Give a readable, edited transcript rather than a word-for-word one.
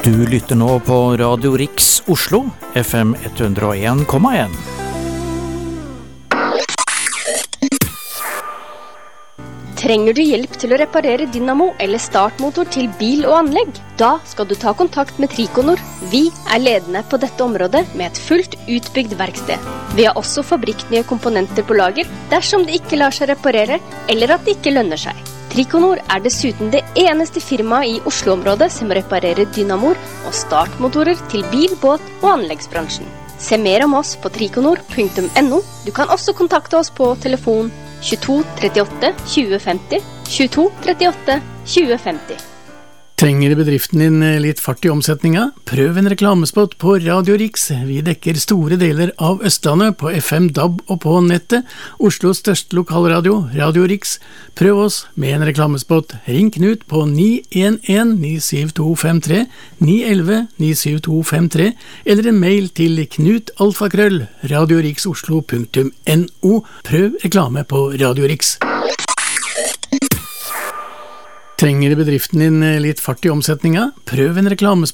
Du lytter nå på Radio Riks Oslo, FM 101,1. Trenger du hjelp til å reparere dynamo eller startmotor til bil og anlegg? Da skal du ta kontakt med Trikonor. Vi er ledende på dette området med et fullt utbygd verksted. Vi har også fabrikknye komponenter på lager dersom det ikke lar seg reparere eller at det ikke lønner seg. Trikonor er dessuten det eneste firmaet i Oslo-området som reparerer dynamoer og startmotorer til bil, båt og anleggsbransjen. Se mer om oss på trikonor.no. Du kan også kontakte oss på telefon 22 38 20 50, 22 38 20 50. Trenger bedriften din litt fart i omsetninga? Prøv en reklamespot på Radio Riks. Vi dekker store deler av Østlandet på FM, DAB og på nettet. Oslos største lokalradio, Radio Riks. Prøv oss med en reklamespot. Ring Knut på 911-97253, 911-97253, eller en mail til knut@radioriksoslo.no. Prøv reklame på Radio Riks. Trenger bedriften din litt fart i omsetninga? Prøv en reklamespot